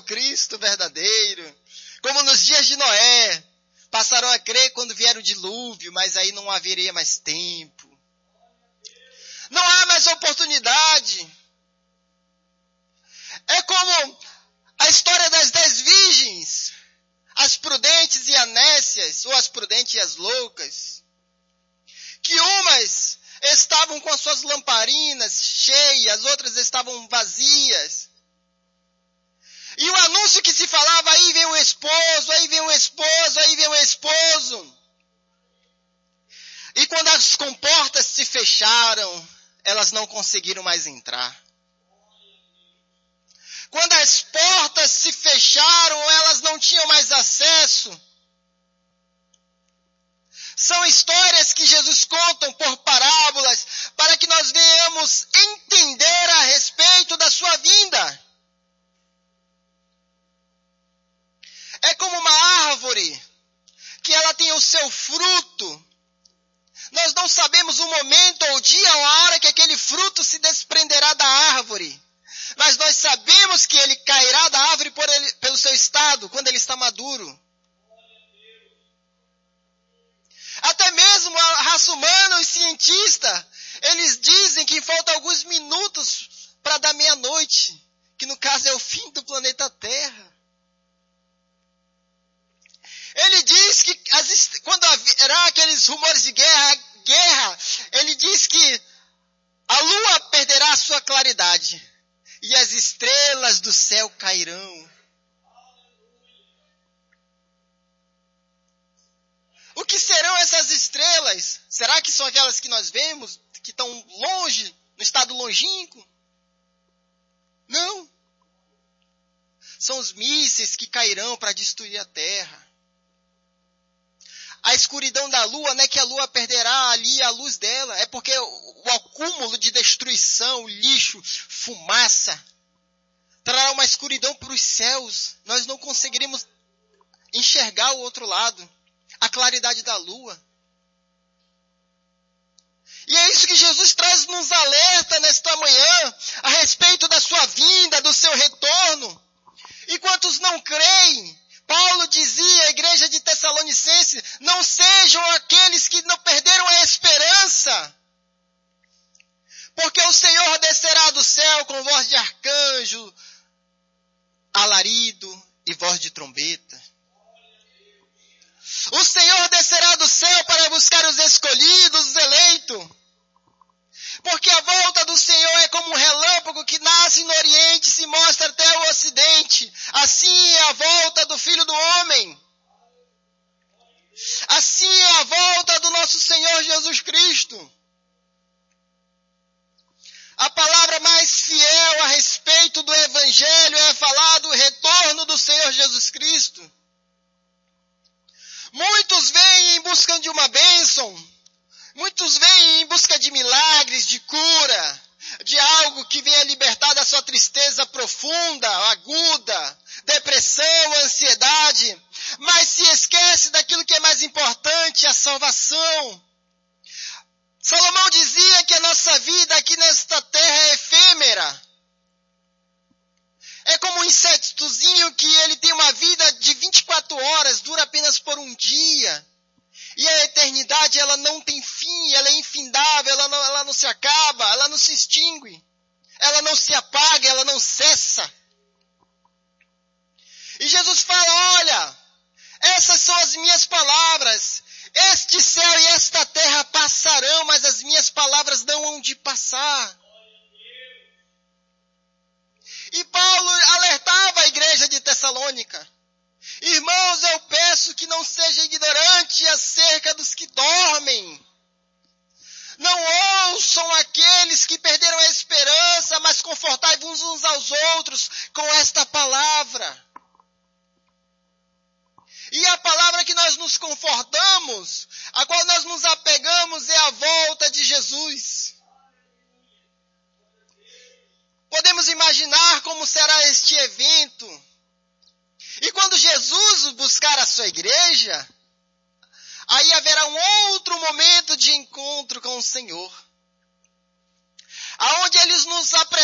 Cristo verdadeiro. Como nos dias de Noé, passaram a crer quando vier o dilúvio, mas aí não haveria mais tempo. Não há mais oportunidade. É como a história das 10 virgens, as prudentes e as nécias, ou as prudentes e as loucas, que umas estavam com as suas lamparinas cheias, outras estavam vazias. E o anúncio que se falava, aí vem o esposo, aí vem o esposo, aí vem o esposo. E quando as comportas se fecharam, elas não conseguiram mais entrar. Quando as portas se fecharam, elas não tinham mais acesso. São histórias que Jesus conta por parábolas para que nós venhamos entender a respeito da sua vinda. É como uma árvore que ela tem o seu fruto. Nós não sabemos o momento ou o dia ou a hora que aquele fruto se desprenderá da árvore. Mas nós sabemos que ele cairá da árvore pelo seu estado, quando ele está maduro. Até mesmo a raça humana, os cientistas, eles dizem que faltam alguns minutos para dar meia-noite, que no caso é o fim do planeta Terra. Ele diz que quando haverá aqueles rumores de guerra, ele diz que a lua perderá a sua claridade e as estrelas do céu cairão. O que serão essas estrelas? Será que são aquelas que nós vemos, que estão longe, no estado longínquo? Não. São os mísseis que cairão para destruir a terra. A escuridão da lua, não é que a lua perderá ali a luz dela, é porque o acúmulo de destruição, lixo, fumaça, trará uma escuridão para os céus. Nós não conseguiremos enxergar o outro lado, a claridade da lua. E é isso que Jesus traz nos alerta nesta manhã, a respeito da sua vinda, do seu retorno. E quantos não creem, Paulo dizia à igreja de Tessalonicenses, não sejam aqueles que não perderam a esperança, porque o Senhor descerá do céu com voz de arcanjo, alarido e voz de trombeta. O Senhor descerá do céu para buscar os escolhidos, os eleitos. Porque a volta do Senhor é como um relâmpago que nasce no Oriente e se mostra até o Ocidente. Assim é a volta do Filho do Homem. Assim é a volta do nosso Senhor Jesus Cristo. A palavra mais fiel a respeito do Evangelho é falar do retorno do Senhor Jesus Cristo. Muitos vêm em busca de uma bênção. Muitos vêm em busca de milagres, de cura, de algo que venha libertar da sua tristeza profunda, aguda, depressão, ansiedade, mas se esquece daquilo que é mais importante, a salvação. Salomão dizia que a nossa vida aqui nesta terra é efêmera. É como um insetozinho que ele tem uma vida de 24 horas, dura apenas por um dia. E a eternidade, ela não tem fim, ela é infindável, ela não se acaba, ela não se extingue, ela não se apaga, ela não cessa. E Jesus fala, olha, essas são as minhas palavras, este céu e esta terra passarão, mas as minhas palavras não hão de passar. E Paulo alertava a igreja de Tessalônica, irmãos, eu peço que não seja ignorante acerca dos que dormem. Não ouçam aqueles que perderam a esperança, mas confortai-vos uns aos outros com esta palavra. E a palavra que nós nos confortamos, a qual nós nos apegamos, é a volta de Jesus. Podemos imaginar como será este evento. E quando Jesus buscar a sua igreja, aí haverá um outro momento de encontro com o Senhor, aonde eles nos apresentam